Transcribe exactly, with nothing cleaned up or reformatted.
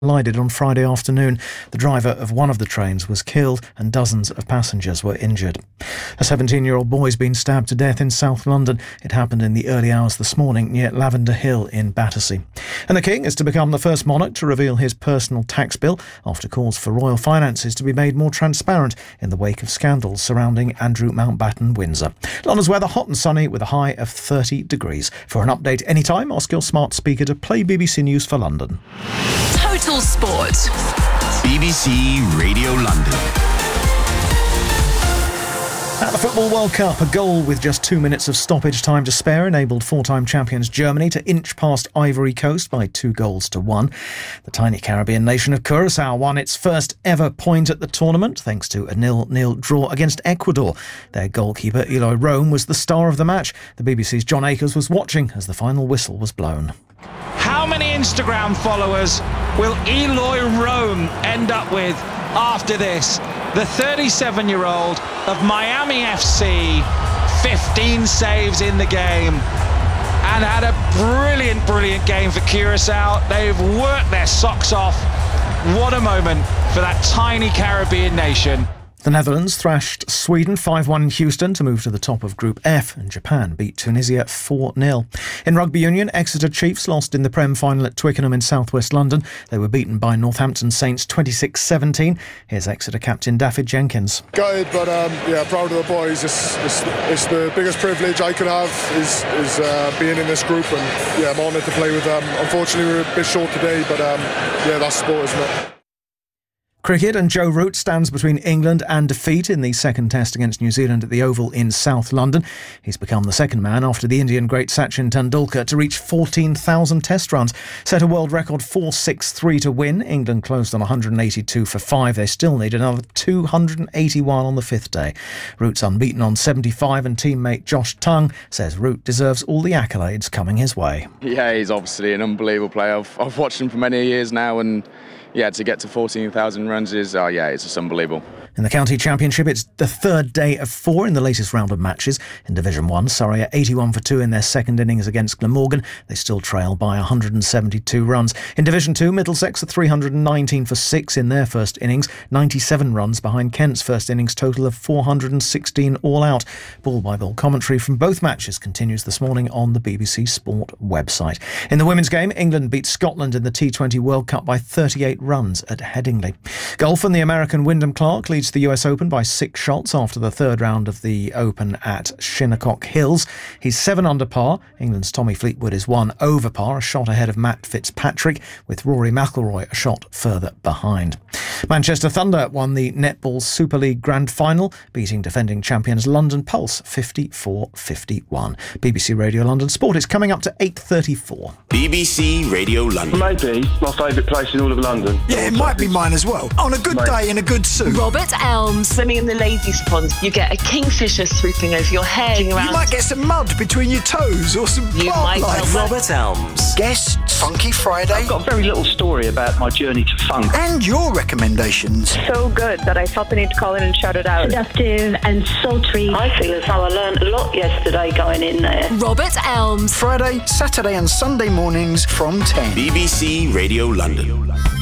collided on Friday afternoon. The driver of one of the trains was killed and dozens of passengers were injured. A seventeen-year-old boy has been stabbed to death in South London. It happened in the early hours this morning near Lavender Hill in Battersea. And the King is to become the first monarch to reveal his personal tax bill after calls for royal finances to be made more transparent in the wake of scandals surrounding Andrew Mountbatten Windsor. London's weather hot and sunny with a high of thirty degrees. For an update anytime, ask your smart speaker to play B B C News for London. Total Sport. B B C Radio London. At the Football World Cup, a goal with just two minutes of stoppage time to spare enabled four-time champions Germany to inch past Ivory Coast by two goals to one. The tiny Caribbean nation of Curaçao won its first ever point at the tournament thanks to a nil-nil draw against Ecuador. Their goalkeeper Eloy Rome was the star of the match. The B B C's John Akers was watching as the final whistle was blown. How many Instagram followers will Eloy Rome end up with after this? The thirty-seven-year-old of Miami F C, fifteen saves in the game, and had a brilliant, brilliant game for Curaçao. They've worked their socks off. What a moment for that tiny Caribbean nation. The Netherlands thrashed Sweden five one in Houston to move to the top of Group F, and Japan beat Tunisia four nil. In rugby union, Exeter Chiefs lost in the Prem final at Twickenham in southwest London. They were beaten by Northampton Saints twenty-six seventeen. Here's Exeter captain David Jenkins. Gutted, but um, yeah, proud of the boys. It's, it's, it's the biggest privilege I could have is, is uh, being in this group, and yeah, I'm honoured to play with them. Unfortunately, we were a bit short today, but um, yeah, that's sport, isn't it? Cricket, and Joe Root stands between England and defeat in the second test against New Zealand at the Oval in South London. He's become the second man after the Indian great Sachin Tendulkar to reach fourteen thousand test runs. Set a world record four six three to win. England closed on one hundred eighty-two for five. They still need another two hundred eighty-one on the fifth day. Root's unbeaten on seventy-five, and teammate Josh Tongue says Root deserves all the accolades coming his way. Yeah, he's obviously an unbelievable player. I've, I've watched him for many years now, and yeah, to get to fourteen thousand runs is, oh yeah, it's just unbelievable. In the County Championship, it's the third day of four in the latest round of matches. In Division one, Surrey are eighty-one for two in their second innings against Glamorgan. They still trail by one hundred seventy-two runs. In Division two, Middlesex are three hundred nineteen for six in their first innings, ninety-seven runs behind Kent's first innings total of four hundred sixteen all out. Ball-by-ball commentary from both matches continues this morning on the B B C Sport website. In the women's game, England beat Scotland in the T twenty World Cup by thirty-eight runs at Headingley. Golf, and the American Wyndham Clark leads the U S Open by six shots after the third round of the Open at Shinnecock Hills. He's seven under par. England's Tommy Fleetwood is one over par, a shot ahead of Matt Fitzpatrick, with Rory McIlroy a shot further behind. Manchester Thunder won the Netball Super League Grand Final, beating defending champions London Pulse fifty-four fifty-one. B B C Radio London Sport is coming up to eight thirty-four. B B C Radio London. Maybe my favourite place in all of London. Yeah, it might be mine as well. On a good Mate. day in a good suit. Robert Elms. Swimming in the ladies' pond, you get a kingfisher swooping over your head. You might get some mud between your toes or some You plant might life. well- Robert Elms. Guests, Funky Friday, I've got a very little story about my journey to funk. and your recommendations. So good that I felt the need to call in and shout it out. Productive and sultry. I feel as though I learned a lot yesterday going in there. Robert Elms. Friday, Saturday and Sunday mornings from ten. B B C Radio London.